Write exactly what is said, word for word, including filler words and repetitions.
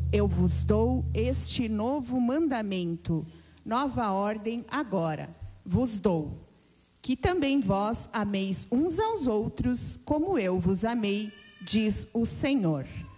Eu vos dou este novo mandamento, nova ordem agora vos dou, que também vós ameis uns aos outros, como eu vos amei, diz o Senhor.